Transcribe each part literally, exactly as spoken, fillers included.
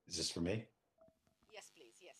Is this for me? Yes, please. Yes.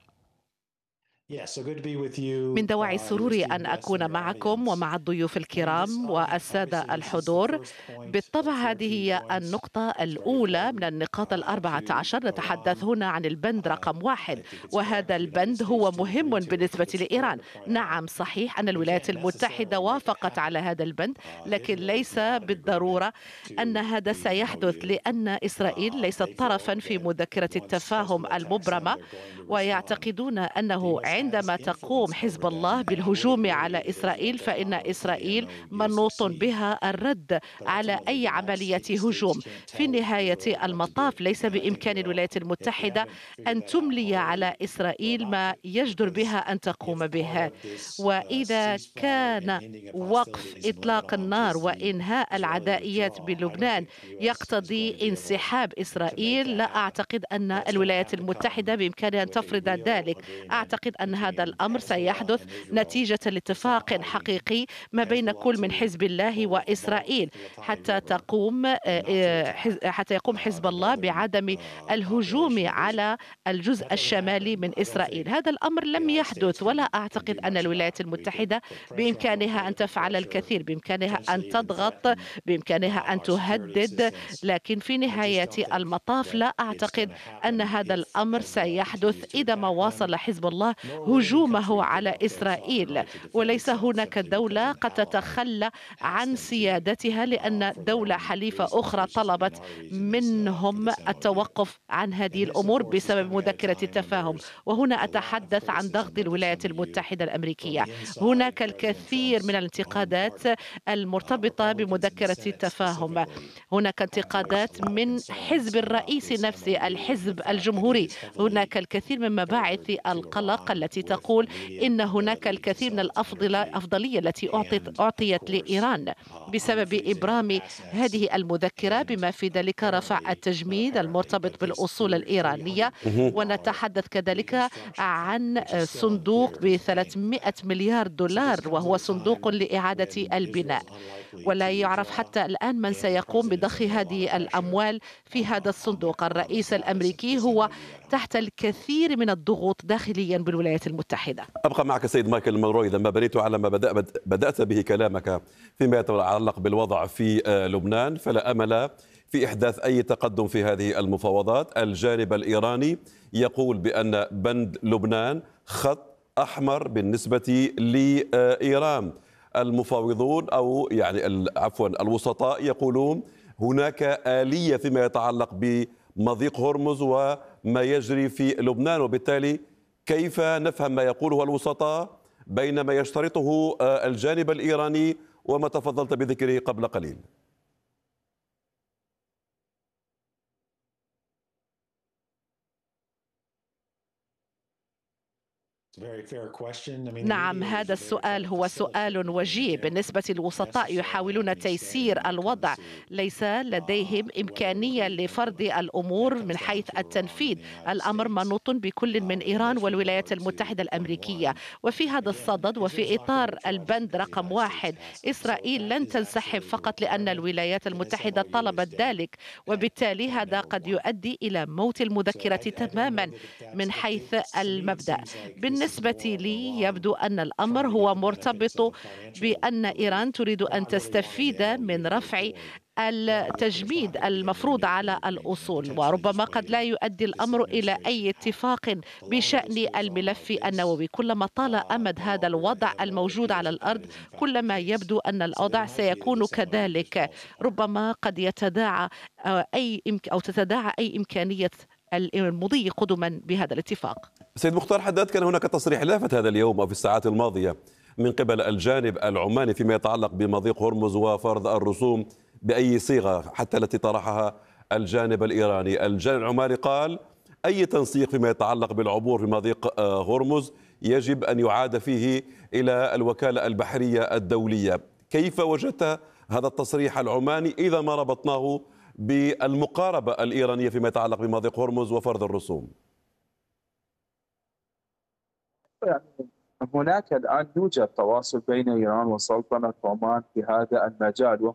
Yeah, so good to be with you, من دواعي uh, your سروري esteemed أن guests and أكون your معكم audience. ومع الضيوف And this, الكرام obvi- والسادة obviously, this is the الحضور. first point بالطبع of four هذه key هي points. النقطة It's very الأولى من important النقاط uh, الأربعة to عشر. نتحدث Iran. هنا عن البند Uh, رقم واحد، I think it's وهذا correct for the United البند States هو to مهم agree to it. I think بالنسبة it's لإيران. important to point out نعم صحيح أن we الولايات can't المتحدة necessarily make it وافقت happen. على هذا البند، Uh, لكن Israel is ليس not in agreement بالضرورة أن to هذا the سيحدث، M O U. لأن إسرائيل Uh, ليست they طرفا feel في that مذكرة once التفاهم Hezbollah attacks them, المبرمة، they're going to respond. ويعتقدون The أنه U S has عندما تقوم influence حزب over them, الله and would بالهجوم agree على if Israel إسرائيل، does فإن not go to the إسرائيل M O U منوط succeed. بها الرد But على ultimately, أي the United عملية States هجوم. can't في tell نهاية Israel what to do. المطاف ليس And I think بإمكان they're, الولايات if they المتحدة haven't figured أن that out تملي على already, they're إسرائيل about ما to. يجدر Because بها أن تقوم if part به. of this uh, وإذا ceasefire and كان ending of وقف hostilities in إطلاق Lebanon النار is the وإنهاء Israeli العدائيات withdrawal, I don't بلبنان think the U S is going to يقتضي be able انسحاب to make إسرائيل، that لا happen. أعتقد أن That's going to الولايات have to come المتحدة بإمكانها أن with a تفرض real ذلك. agreement أعتقد أن هذا between الأمر Hezbollah سيحدث and Israel نتيجة to stop لاتفاق fighting, حقيقي ما بين Hezbollah كل من to حزب الله pull a boat وإسرائيل to the Litani حتى River تقوم and not to حز- attack حتى يقوم uh, حزب the الله northern بعدم uh, الهجوم population of Israel. على الجزء That doesn't الشمالي happen. من I don't إسرائيل. think هذا الأمر the لم United يحدث، States ولا can, can أعتقد do أن much الولايات about it. We could المتحدة put pressure on بإمكانها them, أن we could put تفعل pressure, الكثير، بإمكانها potentially أن even تضغط، threaten بإمكانها uh, أن our security تهدد، assistance. لكن في I just نهاية don't think المطاف that لا it's going أعتقد to أن happen هذا if الأمر Hezbollah سيحدث continues to إذا ما attack them, واصل حزب الله nor will any هجومه country give على up their sovereign إسرائيل. right to defend وليس itself هناك simply because دولة an قد ally تتخلى asked عن them to سيادتها uh, لأن for their دولة own حليفة reasons, أخرى which is, in طلبت our reason, is uh, for منهم this M O U. التوقف عن هذه And this, of الأمور course, is بسبب coming at a مذكرة time when التفاهم. there's وهنا a lot of أتحدث عن criticism ضغط of this الولايات M O U المتحدة from الأمريكية. the inside هناك President الكثير من Trump's own الانتقادات party. Uh, المرتبطة Republicans in the بمذكرة Senate التفاهم. specifically هناك have voiced انتقادات a lot of من حزب concerns about الرئيس this نفسه، M O U and the الحزب fact that it الجمهوري. is هناك heavily الكثير من مباعث tailored to القلق Iran التي with تقول immediate إن هناك ability to الكثير من sell its energy الأفضلية التي and, أعطت of أعطيت course, لإيران uh, بسبب unfreezing إبرام assets هذه المذكرة، and بما في ذلك رفع apparently, not التجميد apparently, المرتبط but this بالأصول three الإيرانية. hundred billion dollar ونتحدث كذلك reconstruction عن fund, which is still صندوق unclear ب who's paying for ثلاثمائة that. مليار So this دولار comes at وهو a صندوق time لإعادة when البناء، Israel's unlikely ولا to يعرف withdraw, حتى الآن من and the سيقوم president is بضخ under a lot of هذه pressure الأموال في uh, هذا on, الصندوق. that, on the الرئيس status of الأمريكي this هو M O U at home. تحت الكثير من الضغوط داخليا بالولايات المتحدة. أبقى معك سيد مايكل مونرو. إذا ما بنيت على ما بدأ بدأت به كلامك فيما يتعلق بالوضع في لبنان، فلا أمل في إحداث أي تقدم في هذه المفاوضات. الجانب الإيراني يقول بأن بند لبنان خط أحمر بالنسبة لإيران. المفاوضون أو يعني عفوا الوسطاء يقولون هناك آلية فيما يتعلق بمضيق هرمز وما يجري في لبنان، وبالتالي كيف نفهم ما يقوله الوسطاء بين ما يشترطه الجانب الإيراني وما تفضلت بذكره قبل قليل؟ نعم، هذا السؤال هو سؤال وجيه. بالنسبة للوسطاء يحاولون تيسير الوضع، ليس لديهم إمكانية لفرض الأمور من حيث التنفيذ. الأمر منوط بكل من إيران والولايات المتحدة الأمريكية. وفي هذا الصدد وفي إطار البند رقم واحد، إسرائيل لن تنسحب فقط لأن الولايات المتحدة طلبت ذلك، وبالتالي هذا قد يؤدي إلى موت المذكرة تماما من حيث المبدأ. بالنسبة لي يبدو أن الأمر هو مرتبط بأن إيران تريد أن تستفيد من رفع التجميد المفروض على الأصول، وربما قد لا يؤدي الأمر إلى أي اتفاق بشأن الملف النووي. كلما طال أمد هذا الوضع الموجود على الأرض كلما يبدو أن الوضع سيكون كذلك. ربما قد يتداعى أي أو تتداعى أي إمكانية المضي قدما بهذا الاتفاق. سيد مختار حداد، كان هناك تصريح لافت هذا اليوم أو في الساعات الماضية من قبل الجانب العماني فيما يتعلق بمضيق هرمز وفرض الرسوم بأي صيغة حتى التي طرحها الجانب الإيراني. الجانب العماني قال أي تنسيق فيما يتعلق بالعبور في مضيق هرمز يجب أن يعاد فيه إلى الوكالة البحرية الدولية. كيف وجدت هذا التصريح العماني إذا ما ربطناه بالمقاربة الإيرانية فيما يتعلق بمضيق هرمز وفرض الرسوم؟ هناك الآن يوجد تواصل بين إيران وسلطنة عمان في هذا المجال،